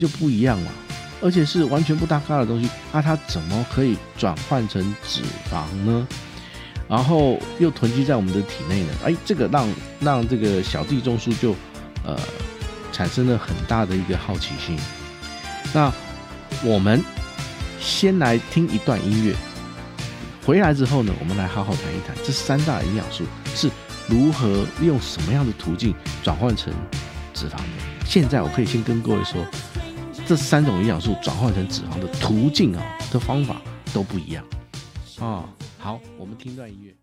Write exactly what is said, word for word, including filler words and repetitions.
就不一样嘛，而且是完全不搭嘎的东西，那、啊、它怎么可以转换成脂肪呢？然后又囤积在我们的体内呢？哎，这个让让这个小弟中枢就呃产生了很大的一个好奇心。那我们先来听一段音乐，回来之后呢，我们来好好谈一谈这三大营养素是如何用什么样的途径转换成脂肪的。现在我可以先跟各位说，这三种营养素转换成脂肪的途径啊的方法都不一样啊。好，我们听段音乐。